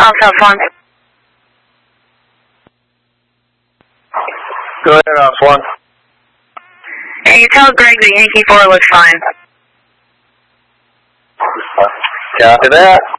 Alpha 1. Go ahead, Alpha 1. And you tell Greg that Yankee 4 looks fine. Copy that.